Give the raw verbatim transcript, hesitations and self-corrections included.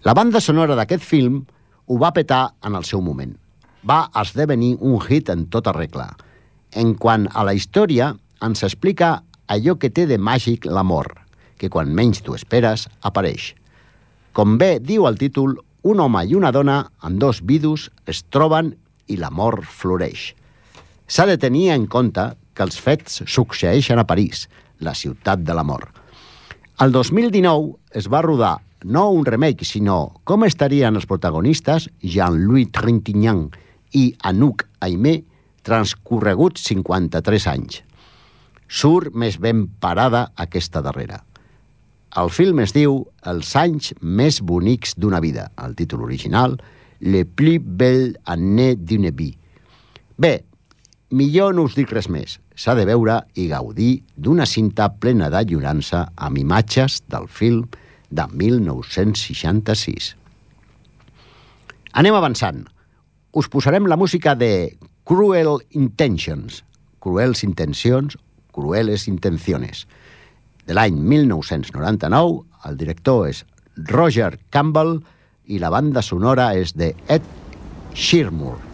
La banda sonora d'aquest film ho va petar en el seu moment. Va esdevenir un hit en tota regla. En quant a la història, ens explica allò que té de màgic l'amor, que quan menys t'ho esperes, apareix. Com bé diu el títol, un home i una dona amb dos vidus es troben i l'amor floreix. S'ha de tenir en compte que els fets succeeixen a París, la ciutat de l'amor. El dos mil dinou es va rodar no un remake, sinó com estarien els protagonistes Jean-Louis Trintignant i Anouk Aimée transcorreguts cinquanta-tres anys. Surt més ben parada aquesta darrera. El film es diu Els anys més bonics d'una vida, el títol original, Les plus belles années d'une vie. Bé, millor no us dic res més. S'ha de veure i gaudir d'una cinta plena de llorança amb imatges del film de mil nou-cents seixanta-sis. Anem avançant. Us posarem la música de Cruel Intentions, Cruels Intencions, Crueles Intenciones, de l'any mil nou-cents noranta-nou. El director és Roger Campbell i la banda sonora és de Ed Sheeran.